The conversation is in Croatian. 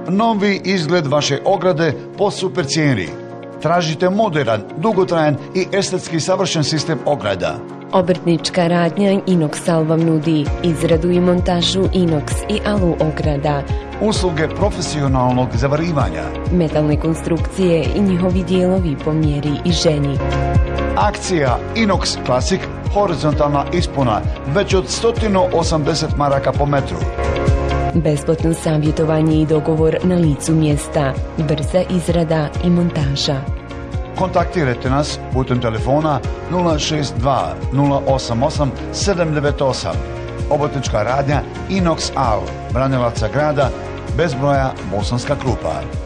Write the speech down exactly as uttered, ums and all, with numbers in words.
Novi izgled vaše ograde po super cijeni. Tražite modern, dugotrajan i estetski savršen sistem ograda. Obrtnička radnja Inoxal vam nudi izradu i montažu inox i alu ograda, Usluge profesionalnog zavarivanja. metalne konstrukcije i njihovi dijelovi po mjeri i ženi. Akcija Inox Classic horizontalna ispuna već od sto osamdeset maraka po metru. Besplatno savjetovanje i dogovor na licu mjesta, brza izrada i montaža. Kontaktirajte nas putem telefona nula šest dva nula osam osam sedam devet osam. Obrtnička radnja Inox Al, Branilaca grada, bez broja Bosanska Krupa.